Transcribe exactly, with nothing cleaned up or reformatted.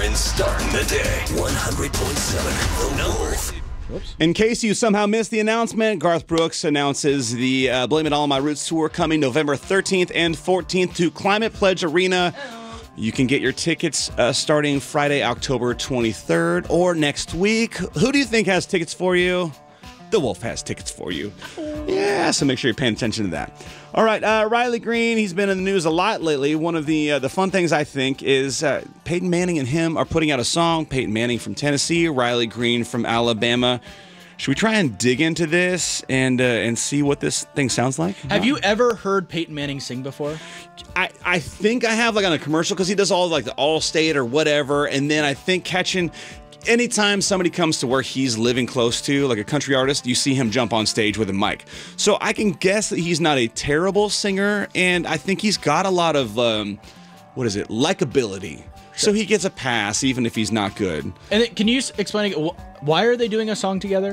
and starting the day. one hundred point seven The Wolf. Oops. In case you somehow missed the announcement, Garth Brooks announces the uh, Blame It All on My Roots tour coming November thirteenth and fourteenth to Climate Pledge Arena. You can get your tickets uh, starting Friday, October twenty-third, or next week. Who do you think has tickets for you? The Wolf has tickets for you. Yeah, so make sure you're paying attention to that. All right, uh, Riley Green, he's been in the news a lot lately. One of the uh, the fun things, I think, is uh, Peyton Manning and him are putting out a song. Peyton Manning from Tennessee, Riley Green from Alabama. Should we try and dig into this and uh, and see what this thing sounds like? Have you ever heard Peyton Manning sing before? I, I think I have, like, on a commercial, because he does all, like, the Allstate or whatever, and then I think catching... Anytime somebody comes to where he's living close to, like a country artist, you see him jump on stage with a mic. So I can guess that he's not a terrible singer, and I think he's got a lot of, um, what is it, likability. So he gets a pass, even if he's not good. And then, can you s- explain, wh- why are they doing a song together?